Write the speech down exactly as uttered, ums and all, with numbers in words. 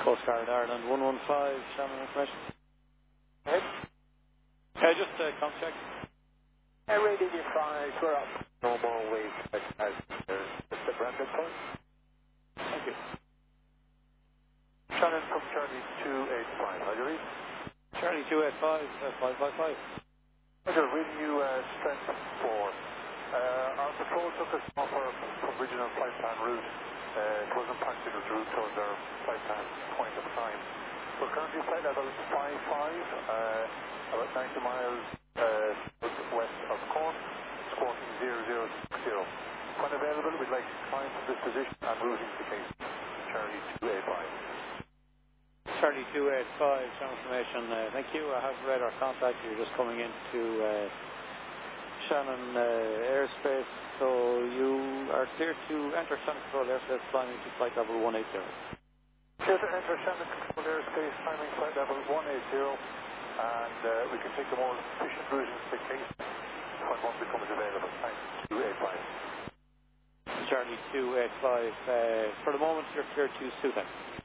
Coast Guard Ireland one one five, Shannon information. Ahead. Okay, just uh, come check. Uh, radio five, we're up. No more wave as as there's the Brandon point. Thank you. Shannon from Charlie two eight five, how do you read? Charlie two eight five, uh, five five five. Roger, reading you uh, strength four. Uh, our patrol took us off our original flight plan route. Uh, it wasn't practical route towards our flight plan point of time. We're currently flight level five five, uh, about ninety miles uh, west of Cork, squawking zero zero six zero. When available, we'd like to climb from this position and route indication Charlie two eight five. Charlie two eight five, some information. Uh, thank you. I have read our contact. You're just coming into uh, Shannon uh, airspace, so you are clear to enter Shannon Control airspace, climbing to flight level one eight zero. Clear to enter Shannon Control airspace, climbing flight level one eight zero, and uh, we can take the more efficient route indication when one becomes available. Thanks. two eight five. Charlie two eight five. Uh, for the moment, you're clear to Sudan.